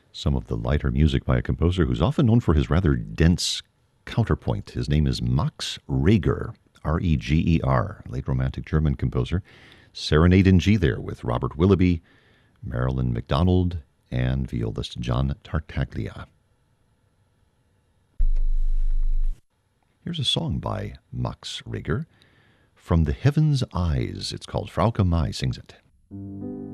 Some of the lighter music by a composer who's often known for his rather dense counterpoint. His name is Max Reger, Reger, late Romantic German composer. Serenade in G there with Robert Willoughby, Marilyn McDonald, and violist John Tartaglia. Here's a song by Max Reger, From the Heaven's Eyes. It's called Frauke Mai sings it.